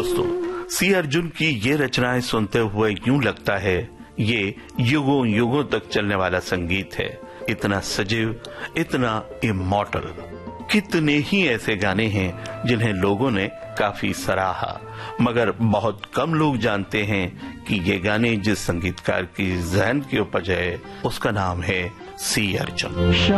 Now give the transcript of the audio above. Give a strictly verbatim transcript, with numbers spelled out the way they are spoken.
दोस्तों, सी अर्जुन की ये रचनाएं सुनते हुए यूं लगता है ये युगों युगों तक चलने वाला संगीत है। इतना सजीव, इतना इमॉर्टल। कितने ही ऐसे गाने हैं जिन्हें लोगों ने काफी सराहा, मगर बहुत कम लोग जानते हैं कि ये गाने जिस संगीतकार की जहन की उपज है उसका नाम है सी अर्जुन।